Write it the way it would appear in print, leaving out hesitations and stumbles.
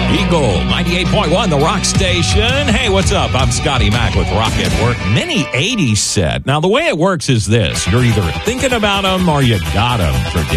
Eagle 98.1, the Rock Station. Hey, what's up? I'm Scotty Mac with Rock at Work. Mini 80s set. Now, the way it works is this. You're either thinking about them or you got them for dinner.